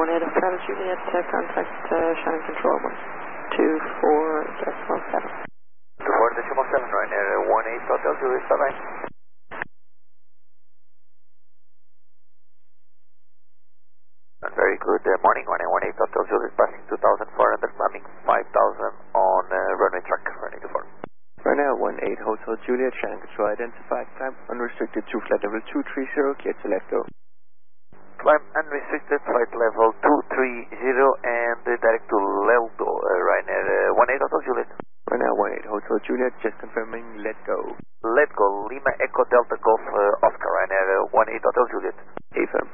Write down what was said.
18 Hotel Juliet, contact Shannon Control 124.7. 24.7, Ryanair 18 Hotel Juliet, bye-bye. Very good morning, Ryanair 18 Hotel Juliet, passing 2,400, climbing 5,000 on runway track, runway 24. Ryanair 18 Hotel Juliet, Shannon Control identified, climb unrestricted to flight level 230, clear to left go. Climb unrestricted, flight level 230 and direct to Leldo, Ryanair 18 Hotel Juliet. Ryanair 18 Hotel Juliet, just confirming, let go. Let go, Lima Echo Delta Golf Oscar, Ryanair 18 Hotel Juliet. Affirm.